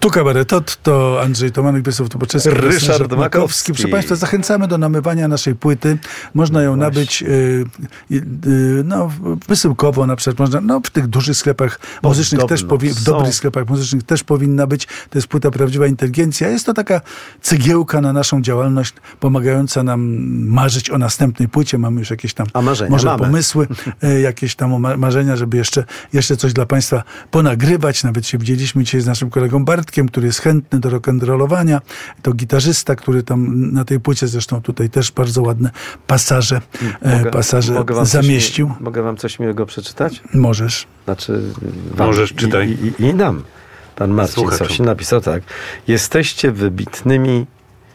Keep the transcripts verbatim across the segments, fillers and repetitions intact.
Tu kabaretot, to Andrzej Tomanek, Wiesław Tuboczewski, Ryszard Makowski. Proszę Państwa, zachęcamy do namywania naszej płyty. Można ją Właśnie. nabyć y, y, y, no, wysyłkowo, na przykład można, no, w tych dużych sklepach muzycznych Podobno też powi- w są. dobrych sklepach muzycznych też powinna być. To jest płyta Prawdziwa Inteligencja. Jest to taka cegiełka na naszą działalność, pomagająca nam marzyć o następnej płycie. Mamy już jakieś tam A marzenia może mamy. pomysły, y, jakieś tam ma- marzenia, żeby jeszcze, jeszcze coś dla Państwa ponagrywać. Nawet się widzieliśmy dzisiaj z naszym kolegą Bartkiem, który jest chętny do rock'n'rollowania. To gitarzysta, który tam na tej płycie zresztą tutaj też bardzo ładne pasaże, Mogę- e, pasaże mogę wam coś zamieścił. mi- mogę wam coś miłego przeczytać? Możesz. Znaczy, wam Możesz, i, czytaj. I, i, i nam. Pan Marcin Słuchaczom. Sosin napisał tak. Jesteście wybitnymi,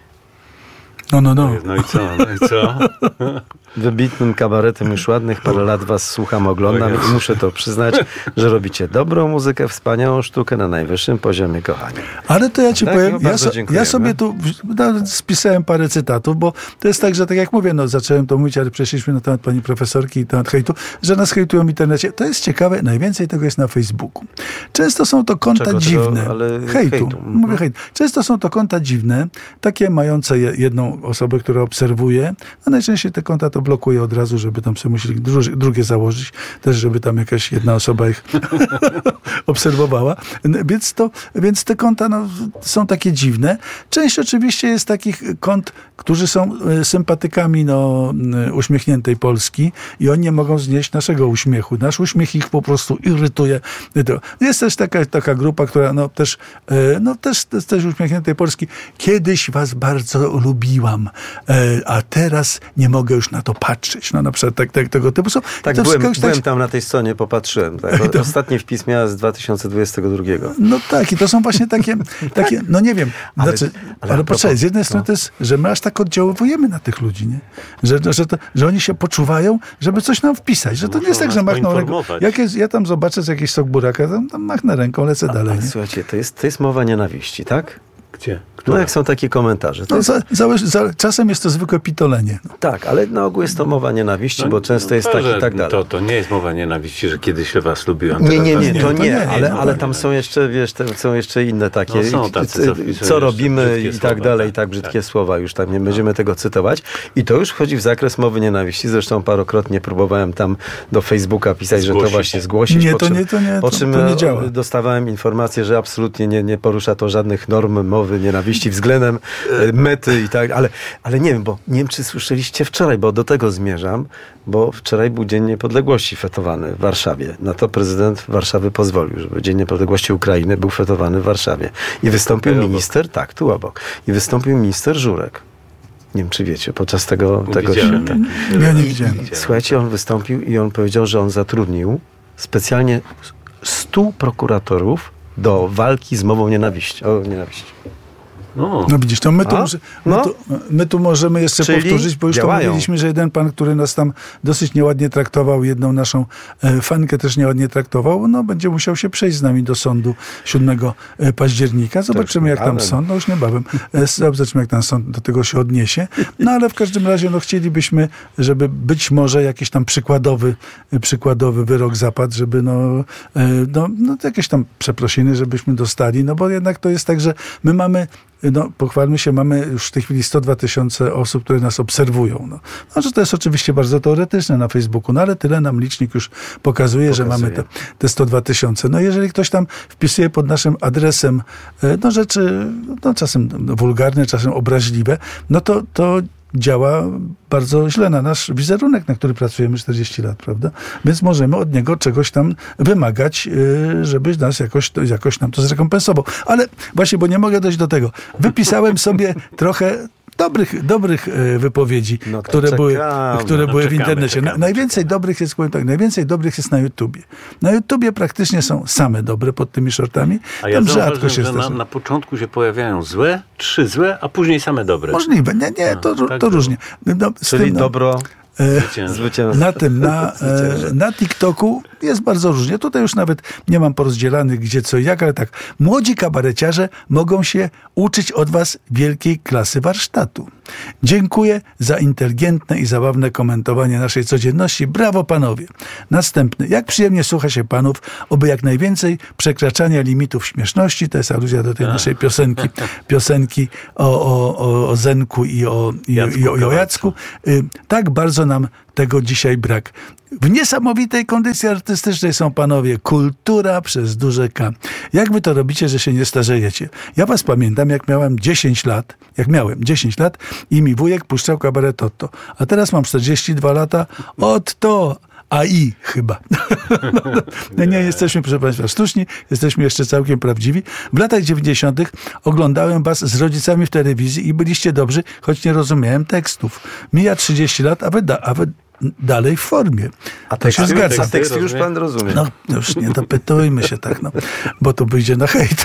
No, no, no. No i co? No i co? wybitnym kabaretem już ładnych parę lat was słucham, oglądam i muszę to przyznać, że robicie dobrą muzykę, wspaniałą sztukę na najwyższym poziomie kochania. Ale to ja ci Tak, powiem, no ja, bardzo so, dziękujemy. ja sobie tu no, spisałem parę cytatów, bo to jest tak, że tak jak mówię, no zacząłem to mówić, ale przeszliśmy na temat pani profesorki i temat hejtu, że nas hejtują w internecie. To jest ciekawe, najwięcej tego jest na Facebooku. Często są to konta Czego, czego, dziwne. ale hejtu. hejtu. Mówię hejt. Często są to konta dziwne, takie mające je- jedną osobę, która obserwuje, a najczęściej te konta to blokuje od razu, żeby tam sobie musieli dru- drugie założyć, też żeby tam jakaś jedna osoba ich obserwowała. Więc, to, więc te konta no, są takie dziwne. Część oczywiście jest takich kont, którzy są e, sympatykami no, e, uśmiechniętej Polski i oni nie mogą znieść naszego uśmiechu. Nasz uśmiech ich po prostu irytuje. Jest też taka, taka grupa, która no, też, e, no, też, też, też uśmiechniętej Polski. Kiedyś was bardzo lubiłam, e, a teraz nie mogę już na to patrzeć. No na przykład tak, tak, tego typu są. Tak, to byłem, wszystko już byłem tak- tam na tej stronie, popatrzyłem. Tak. Ostatni wpis miała z dwa tysiące dwudziestego drugiego. No tak, i to są właśnie takie, takie no nie wiem, Ale- znaczy, ale ale, a ale propos, poczekaj, z jednej no. strony to jest, że my aż tak oddziałujemy na tych ludzi, nie? Że, że, to, że oni się poczuwają, żeby coś nam wpisać, że to nie Muszą jest tak, że nas machną ręką. poinformować. Jak jest, ja tam zobaczę z jakiegoś sok buraka, tam, tam machnę ręką, lecę dalej. Ale Nie? słuchajcie, to jest, to jest mowa nienawiści, tak? Gdzie? No Która? jak są takie komentarze. To No, jest, za, za, za, czasem jest to zwykłe pitolenie. No. tak, ale na ogół jest to mowa nienawiści, bo często jest tak że i tak dalej. To, to nie jest mowa nienawiści, że kiedyś się was lubiłam. Nie, teraz nie, was nie, to to nie, nie, ale, no, ale to tam nie. są jeszcze, wiesz, te, są jeszcze inne takie, No są tacy, co co, wpisują co jeszcze robimy brzydkie i tak słowa, dalej, tak, i tak brzydkie tak. słowa, już tam nie będziemy tego cytować. I to już wchodzi w zakres mowy nienawiści, zresztą parokrotnie próbowałem tam do Facebooka pisać, że to Zgłosić. właśnie zgłosić, Nie, po to czym, nie, to nie, po to- czym to nie działa. dostawałem informację, że absolutnie nie, nie porusza to żadnych norm mowy nienawiści względem e, mety i tak, ale, ale nie wiem, bo nie wiem, czy słyszeliście wczoraj, bo do tego zmierzam, bo wczoraj był Dzień Niepodległości fetowany w Warszawie. Na to prezydent Warszawy pozwolił, żeby Dzień Niepodległości Ukrainy był fetowany w Warszawie. I wystąpił Tutaj minister, tak, tu obok, i wystąpił minister Żurek. Nie wiem, czy wiecie, podczas tego, tego Widziałem. święta. Ja nie I, widziałem. i, słuchajcie, on wystąpił i on powiedział, że on zatrudnił specjalnie stu prokuratorów do walki z mową nienawiści. O, nienawiści. No. No widzisz, to my tu, A? może- my, No. tu, my tu możemy jeszcze Czyli powtórzyć, bo już to działają. mówiliśmy, że jeden pan, który nas tam dosyć nieładnie traktował, jedną naszą e, fankę też nieładnie traktował, no będzie musiał się przejść z nami do sądu siódmego października. Zobaczymy, jak tam niebawem. sąd, no już niebawem, e, zobaczymy, jak tam sąd do tego się odniesie. No ale w każdym razie, no chcielibyśmy, żeby być może jakiś tam przykładowy, przykładowy wyrok zapadł, żeby no, e, no, no jakieś tam przeprosiny, żebyśmy dostali, no bo jednak to jest tak, że my mamy no, pochwalmy się, mamy już w tej chwili sto dwa tysiące osób, które nas obserwują. No. No, że to jest oczywiście bardzo teoretyczne na Facebooku, no ale tyle nam licznik już pokazuje, że Pokazuje. mamy te, te sto dwa tysiące. No jeżeli ktoś tam wpisuje pod naszym adresem e, no rzeczy, no czasem wulgarne, czasem obraźliwe, no to, to działa bardzo źle na nasz wizerunek, na który pracujemy czterdzieści lat, prawda? Więc możemy od niego czegoś tam wymagać, yy, żeby nas jakoś, to, jakoś nam to zrekompensował. Ale właśnie, bo nie mogę dojść do tego. Wypisałem sobie trochę dobrych, dobrych e, wypowiedzi, No to które, były, czekamy, które no były w czekamy, internecie. czekamy, Na, najwięcej dobrych jest, powiem tak, najwięcej dobrych jest na YouTubie. Na YouTubie praktycznie są same dobre pod tymi shortami. A ja Tam zauważyłem, rzadko się że na, zdarza. na początku się pojawiają złe, trzy złe, a później same dobre. Możliwe. Nie, nie, to, tak to było. różnie. No, z Czyli tym, no, dobro... E, Zwycięstwo. na tym, na, e, na TikToku jest bardzo różnie. Tutaj już nawet nie mam porozdzielanych gdzie co i jak, ale tak, młodzi kabareciarze mogą się uczyć od was wielkiej klasy warsztatu. Dziękuję za inteligentne i zabawne komentowanie naszej codzienności. Brawo panowie. Następny. Jak przyjemnie słucha się panów, oby jak najwięcej przekraczania limitów śmieszności. To jest aluzja do tej naszej piosenki, piosenki o, o, o Zenku i o, i, Jacku i o, i o Jacku. Y, tak bardzo nam tego dzisiaj brak. W niesamowitej kondycji artystycznej są panowie. Kultura przez duże K. Jak wy to robicie, że się nie starzejecie? Ja was pamiętam, jak miałem dziesięć lat, jak miałem dziesięć lat i mi wujek puszczał kabaret Otto. A teraz mam czterdzieści dwa lata. Otto! A i chyba. No nie jesteśmy, proszę państwa, sztuczni, jesteśmy jeszcze całkiem prawdziwi. W latach dziewięćdziesiątych oglądałem was z rodzicami w telewizji i byliście dobrzy, choć nie rozumiałem tekstów. Mija trzydzieści lat, a wy, da, a wy dalej w formie. A to się teksty, zgadza. a teksty już pan rozumie. No już nie dopytujmy się tak, no, bo to wyjdzie na hejt.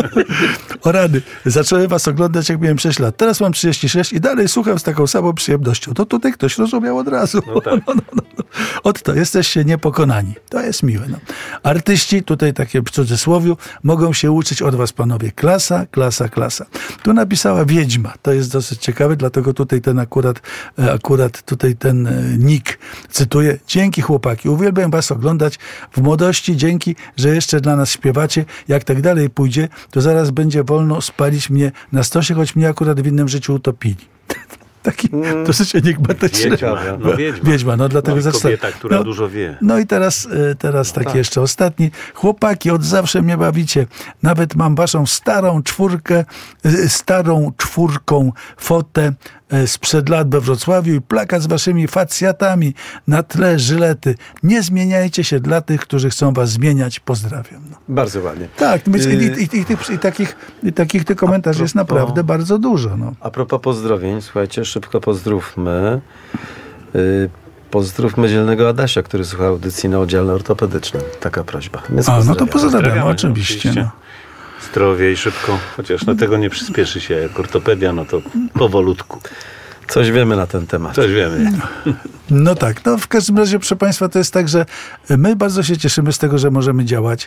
O rady. Zacząłem was oglądać, jak miałem sześć lat. Teraz mam trzydzieści sześć i dalej słucham z taką samą przyjemnością. To tutaj ktoś rozumiał od razu. No tak. No, no, no, no. Oto, jesteście niepokonani. To jest miłe. No. Artyści, tutaj takie w cudzysłowiu, mogą się uczyć od was, panowie. Klasa, klasa, klasa. Tu napisała Wiedźma. To jest dosyć ciekawe, dlatego tutaj ten akurat, akurat tutaj ten nick cytuję. Dzięki chłopaki. Uwielbiam was oglądać w młodości. Dzięki, że jeszcze dla nas śpiewacie. Jak tak dalej pójdzie, to zaraz będzie wolno spalić mnie na stosie, choć mnie akurat w innym życiu utopili. Taki mm. dosyć enigmatyczny. Wiedźma, no wiedźma. Wiedźma, no dlatego no, zacznę. Kobieta, która no, dużo wie. No i teraz, teraz no taki tak. jeszcze ostatni. Chłopaki, od zawsze mnie bawicie. Nawet mam waszą starą czwórkę, starą czwórką fotę sprzed lat we Wrocławiu i plakat z waszymi facjatami na tle żylety. Nie zmieniajcie się dla tych, którzy chcą was zmieniać. Pozdrawiam. No. Bardzo ładnie. Tak, i, i, i, i, tych, i, takich, i takich tych komentarzy propos, jest naprawdę bardzo dużo. No. A propos pozdrowień, słuchajcie, szybko pozdrówmy. Yy, pozdrówmy dzielnego Adasia, który słucha audycji na oddziale ortopedycznym. Taka prośba. Więc A, no to pozdrawiam, oczywiście. oczywiście. No. Zdrowie i szybko, chociaż no tego nie przyspieszy się jak ortopedia, no to powolutku. Coś wiemy na ten temat. Coś wiemy. No tak, no w każdym razie, proszę państwa, to jest tak, że my bardzo się cieszymy z tego, że możemy działać.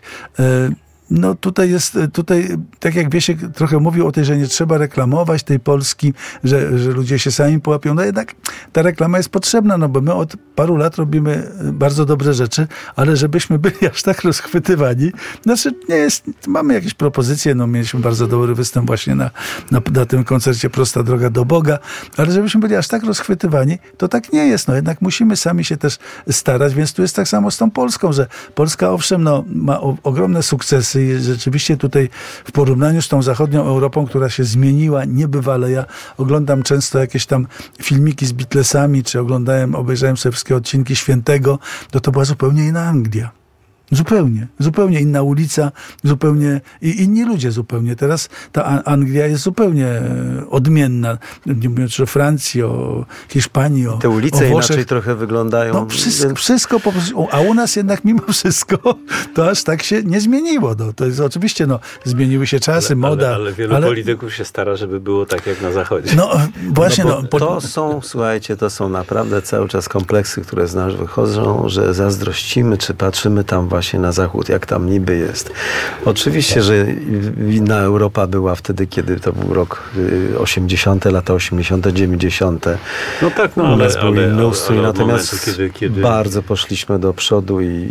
No tutaj jest, tutaj, tak jak Wiesiek trochę mówił o tej, że nie trzeba reklamować tej Polski, że, że ludzie się sami połapią. No jednak ta reklama jest potrzebna, no bo my od paru lat robimy bardzo dobre rzeczy, ale żebyśmy byli aż tak rozchwytywani, znaczy nie jest, mamy jakieś propozycje, no mieliśmy bardzo dobry występ właśnie na, na, na tym koncercie Prosta droga do Boga, ale żebyśmy byli aż tak rozchwytywani, to tak nie jest, no jednak musimy sami się też starać, więc tu jest tak samo z tą Polską, że Polska owszem, no ma o, ogromne sukcesy. Rzeczywiście tutaj w porównaniu z tą zachodnią Europą, która się zmieniła niebywale. Ja oglądam często jakieś tam filmiki z Beatlesami, czy oglądałem, obejrzałem sobie wszystkie odcinki Świętego, to to była zupełnie inna Anglia. Zupełnie. Zupełnie inna ulica, zupełnie i inni ludzie zupełnie. Teraz ta Anglia jest zupełnie odmienna. Nie mówiąc o Francji, o Hiszpanii, o Te ulice o Włoszech. inaczej trochę wyglądają. No wszystko, wszystko po prostu, a u nas jednak mimo wszystko to aż tak się nie zmieniło. No, to jest oczywiście, no, zmieniły się czasy, ale, moda. Ale, ale wielu ale... polityków się stara, żeby było tak jak na Zachodzie. No właśnie, no, no. Po... To są, słuchajcie, to są naprawdę cały czas kompleksy, które z nas wychodzą, że zazdrościmy, czy patrzymy tam właśnie na zachód, jak tam niby jest. Oczywiście, że inna Europa była wtedy, kiedy to był rok osiemdziesiąty, lata osiemdziesiąte, dziewięćdziesiąte. No tak, no U ale, nas był ale, inny ale, ustrój, ale od natomiast momentu, kiedy, kiedy... bardzo poszliśmy do przodu i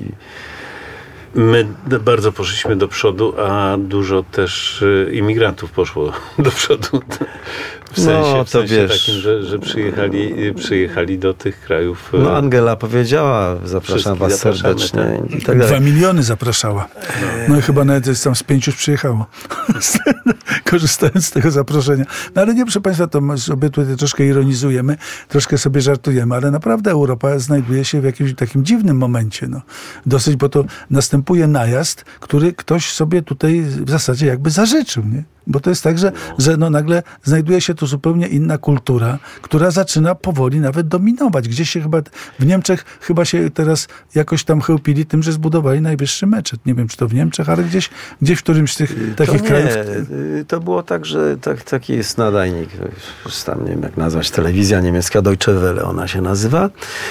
My bardzo poszliśmy do przodu, a dużo też imigrantów poszło do przodu. W sensie, no, w sensie wiesz. takim, że, że przyjechali, przyjechali do tych krajów. No Angela powiedziała, zapraszam was serdecznie. Tak. I tak dalej. Dwa miliony zapraszała. No i chyba nawet jest tam z pięciu już przyjechało. Korzystając z tego zaproszenia. No ale nie, proszę państwa, to my sobie tutaj troszkę ironizujemy, troszkę sobie żartujemy, ale naprawdę Europa znajduje się w jakimś takim dziwnym momencie. No. Dosyć, bo to następuje najazd, który ktoś sobie tutaj w zasadzie jakby zażyczył, nie? Bo to jest tak, że, że no nagle znajduje się tu zupełnie inna kultura, która zaczyna powoli nawet dominować. Gdzieś się chyba, w Niemczech chyba się teraz jakoś tam chełpili tym, że zbudowali najwyższy meczet. Nie wiem, czy to w Niemczech, ale gdzieś, gdzieś w którymś z tych takich to krajów. Nie, to było tak, że tak, taki jest nadajnik, już tam nie wiem jak nazwać, telewizja niemiecka, Deutsche Welle ona się nazywa.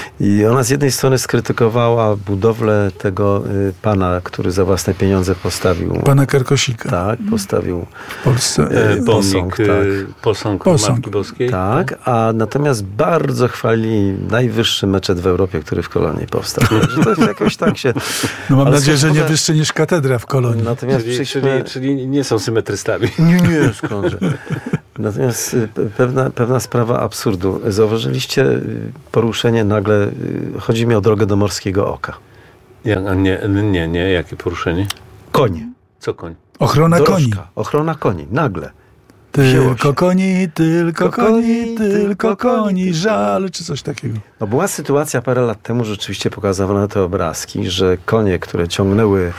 I ona z jednej strony skrytykowała budowlę tego y, pana, który za własne pieniądze postawił. Pana Kerkosika. Tak, postawił W Polsce. E, y, pomnik, posąg, e, tak. posąg, Posąg. Matki Boskiej. Tak, a natomiast bardzo chwalili najwyższy meczet w Europie, który w Kolonii powstał. Że to jakoś tak się... No mam ale nadzieję, że nie słuchaj, wyższy niż katedra w Kolonii. Natomiast Czyli, przyszły... czyli, czyli nie są symetrystami. Nie, nie, skądże. Natomiast y, pewna, pewna sprawa absurdu. Zauważyliście y, poruszenie nagle, y, chodzi mi o drogę do Morskiego Oka. Ja, a nie, nie, nie, jakie poruszenie? Konie. Co koń? Ochrona Dorożka. koni. Ochrona koni. Nagle. Tylko się. koni, tylko Tylko koni, koni, tylko tylko koni, koni. żal, czy coś takiego. No była sytuacja parę lat temu, rzeczywiście pokazano te obrazki, że konie, które ciągnęły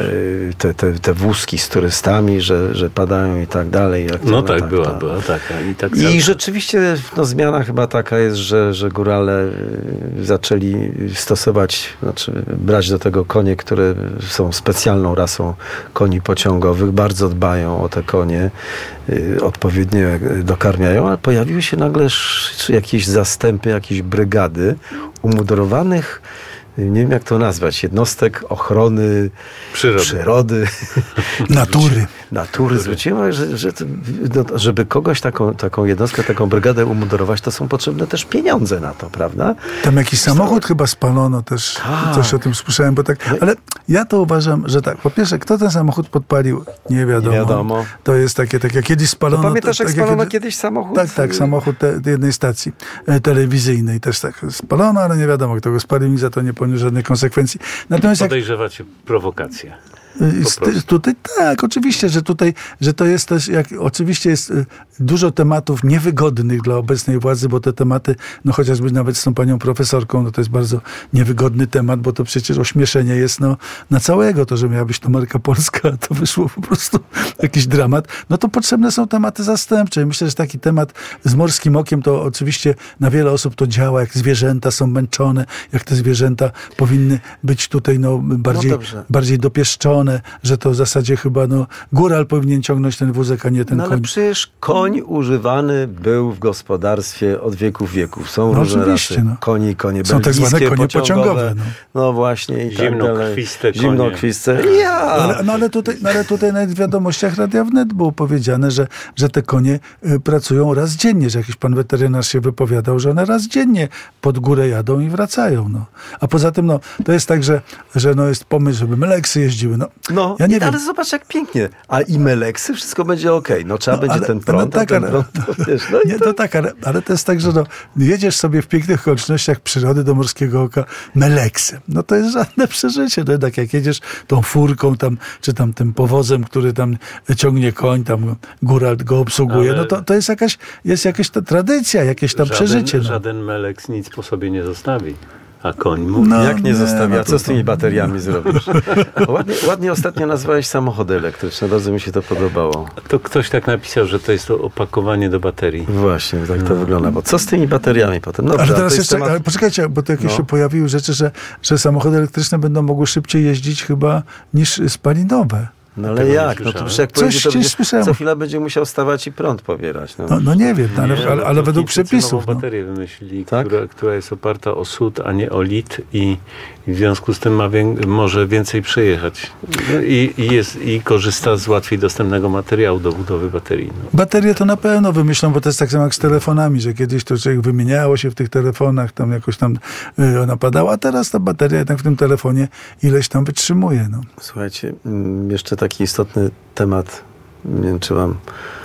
y, te, te, te wózki z turystami, że, że padają i tak dalej. Jak No to- tak, tak, była, tak. była taka. I, tak I cały- rzeczywiście no, zmiana chyba taka jest, że, że górale y, zaczęli stosować, znaczy brać do tego konie, które są specjalną rasą koni pociągowych, bardzo dbają o te konie, y, odpowiednio jak- dokarmiają, ale pojawiły się nagle sz- jakieś zastępy, jakieś brygady umundurowanych, y, nie wiem jak to nazwać, jednostek ochrony Przyrody. przyrody. Natury. Natury zwróciła, że, że to- no, żeby kogoś taką, taką jednostkę, taką brygadę umundurować, to są potrzebne też pieniądze na to, prawda? Tam jakiś samochód chyba spalono też, Tak. coś o tym słyszałem, bo tak, ale ja to uważam, że tak, po pierwsze, kto ten samochód podpalił, nie wiadomo. Nie wiadomo. To jest takie, tak jak kiedyś spalono. No pamiętasz, to, jak tak spalono kiedy- kiedyś samochód? Tak, tak, samochód te, tej jednej stacji e, telewizyjnej też tak spalono, ale nie wiadomo, kto go spalił, i za to nie poniósł żadnych konsekwencji. Natomiast jak Podejrzewacie prowokację. Y, Po z- prostu. Tutaj tak, oczywiście, że tutaj, że to jest też, jak, oczywiście jest y, dużo tematów niewygodnych dla obecnej władzy, bo te tematy, no chociażby nawet z tą panią profesorką, no to jest bardzo niewygodny temat, bo to przecież ośmieszenie jest no, na całego, to, że miała być to marka polska, to wyszło po prostu jakiś dramat. No to potrzebne są tematy zastępcze. I myślę, że taki temat z Morskim Okiem to oczywiście na wiele osób to działa, jak zwierzęta są męczone, jak te zwierzęta powinny być tutaj no, bardziej, dobrze. bardziej dopieszczone, że to w zasadzie chyba no, góral powinien ciągnąć ten wózek, a nie ten No ale koń. przecież koń używany był w gospodarstwie od wieków wieków. Są No różne oczywiście, rasy no. koni, konie Są tak zwane belgijskie, konie pociągowe, pociągowe. no. No właśnie i tak Zimnokrwiste dalej. konie. Zimnokrwiste. Ja! Ale, no, ale, tutaj, no ale tutaj nawet w wiadomościach Radia Wnet było powiedziane, że, że te konie y, pracują raz dziennie, że jakiś pan weterynarz się wypowiadał, że one raz dziennie pod górę jadą i wracają. No. A poza tym no, to jest tak, że, że no, jest pomysł, żeby meleksy jeździły. No, No, ja nie i, wiem. ale zobacz jak pięknie. A i meleksy, wszystko będzie okej. No trzeba No, będzie ale- ten no prąd, tak, a ten ale- prąd, to wiesz, no i Nie, to tak, ale, ale to jest tak, że no, jedziesz sobie w pięknych okolicznościach przyrody do Morskiego Oka meleksem. No to jest żadne przeżycie. No, tak jak jedziesz tą furką tam, czy tam tym powozem, który tam ciągnie koń, tam góral go obsługuje, Ale- no to, to jest jakaś, jest jakaś ta tradycja, jakieś tam Żaden, przeżycie. No. żaden meleks nic po sobie nie zostawi. A koń mu. No. jak nie nie, zostawia, no co to- z tymi bateriami zrobisz? Ładnie, ładnie ostatnio nazwałeś samochody elektryczne, bardzo mi się to podobało. To ktoś tak napisał, że to jest to opakowanie do baterii. Właśnie, tak to wygląda. Bo co z tymi bateriami potem? Dobrze, Ale a teraz to jest jeszcze, temat- ale poczekajcie, bo to jakieś No. się pojawiły rzeczy, że, że samochody elektryczne będą mogły szybciej jeździć chyba niż spalinowe. No ale Tego nie jak? No to słyszałem. przecież jak Coś pojedzie, to gdzieś będzie, słyszałem. co chwila będzie musiał stawać i prąd pobierać. No. No, no nie wiem, no, ale, Nie, ale, ale według Chińczycy przepisów. nową No. baterię wymyślili, Tak? która, która jest oparta o sód, a nie o lit i, i w związku z tym ma wię- może więcej przejechać. No i, i, jest, i korzysta z łatwiej dostępnego materiału do budowy baterii. No. Baterie to na pewno wymyślą, bo to jest tak samo jak z telefonami, że kiedyś to człowiek wymieniało się w tych telefonach, tam jakoś tam y, ona padała, a teraz ta bateria jednak w tym telefonie ileś tam wytrzymuje. No. Słuchajcie, mm, jeszcze taki istotny temat, nie wiem czy wam,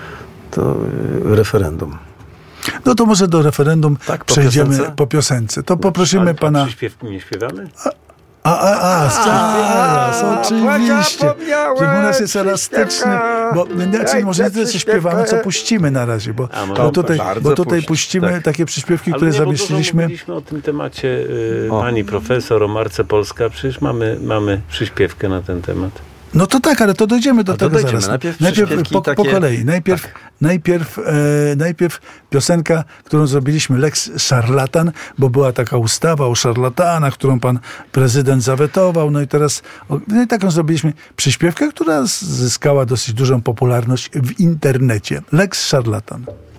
to y, referendum. no to może do referendum Tak, po przejdziemy piosence? po piosence. To poprosimy A, pana... a przyśpiewki nie śpiewamy? A, a, a, zaraz, oczywiście. Że u nas jest elastyczny, bo nie, czyli może nie tyle, co śpiewamy, co puścimy na razie, bo, A, może bo tutaj, bardzo bo tutaj puść, puścimy tak. takie przyśpiewki, Ale które nie, bo dużo zamieściliśmy. mówiliśmy o tym temacie y, O. pani profesor, o Marce Polska. Przecież mamy, mamy przyśpiewkę na ten temat. No to tak, ale to dojdziemy do No to tego dojdziemy. zaraz. Najpierw najpierw przyśpiewki po, po takie- kolei. Najpierw, tak. najpierw, e, najpierw piosenka, którą zrobiliśmy, Lex Szarlatan, bo była taka ustawa o szarlatanach, którą pan prezydent zawetował. No i teraz o, no i taką zrobiliśmy przyśpiewkę, która zyskała dosyć dużą popularność w internecie. Lex Szarlatan.